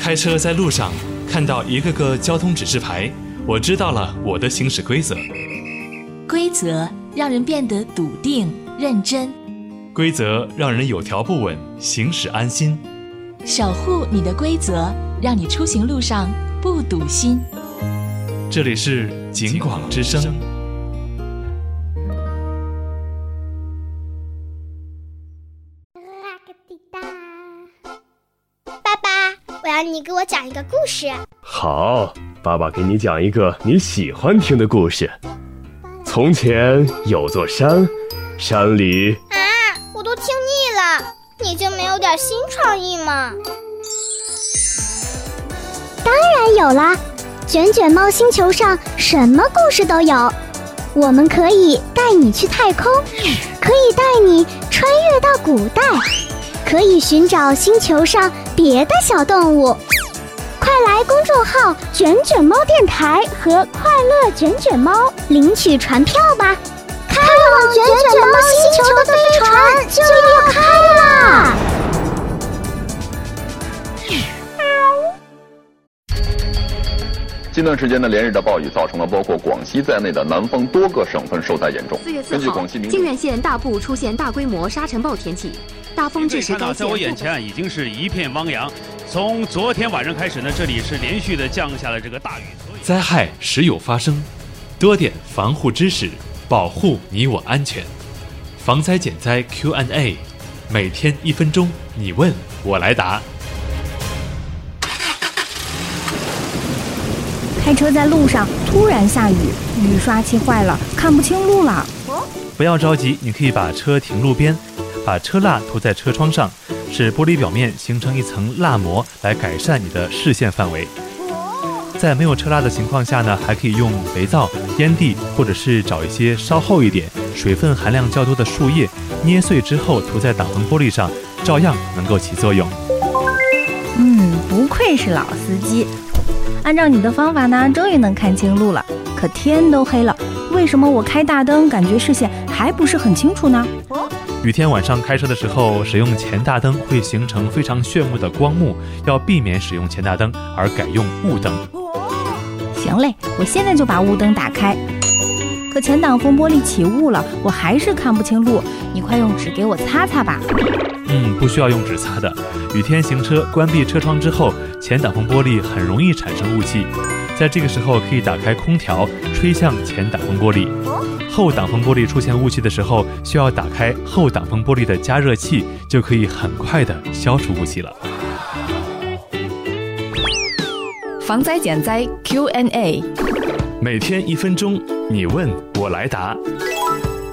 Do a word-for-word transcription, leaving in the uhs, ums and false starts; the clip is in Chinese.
开车在路上看到一个个交通指示牌，我知道了我的行驶规则。 规则让人变得笃定认真， 规则让人有条不紊，行驶安心。 守护你的规则，让你出行路上不堵心。 这里是警广之声。 爸爸，我要你给我讲一个故事。 好，爸爸给你讲一个你喜欢听的故事。从前有座山，山里…… 啊，我都听腻了，你就没有点新创意吗？ 当然有啦，卷卷猫星球上什么故事都有。我们可以带你去太空，可以带你穿越到古代，可以寻找星球上别的小动物。快来公众号卷卷猫电台和快乐卷卷猫领取船票吧，开往卷卷猫星球的飞船就要开啦！ 近段时间的连日的暴雨造成了包括广西在内的南方多个省份受灾严重。 四月四号，靖远县大部出现大规模沙尘暴天气，大风致使该县。 在我眼前已经是一片汪洋。从昨天晚上开始呢，这里是连续的降下了这个大雨。 灾害时有发生，多点防护知识，保护你我安全。防灾减灾 Q and A， 每天一分钟，你问我来答。 开车在路上，突然下雨，雨刷器坏了，看不清路了。 不要着急，你可以把车停路边，把车蜡涂在车窗上，使玻璃表面形成一层蜡膜，来改善你的视线范围。在没有车蜡的情况下呢，还可以用肥皂、烟蒂，或者是找一些稍厚一点、水分含量较多的树叶，捏碎之后涂在挡风玻璃上，照样能够起作用。 嗯，不愧是老司机。按照你的方法呢，终于能看清路了。可天都黑了，为什么我开大灯感觉视线还不是很清楚呢？ 雨天晚上开车的时候，使用前大灯会形成非常炫目的光幕，要避免使用前大灯，而改用雾灯。 行嘞，我现在就把雾灯打开。可前挡风玻璃起雾了，我还是看不清路，你快用纸给我擦擦吧。 嗯，不需要用纸擦的。雨天行车，关闭车窗之后，前挡风玻璃很容易产生雾气，在这个时候可以打开空调，吹向前挡风玻璃。后挡风玻璃出现雾气的时候，需要打开后挡风玻璃的加热器，就可以很快的消除雾气了。 防灾减灾 Q and A， 每天一分钟，你问我来答。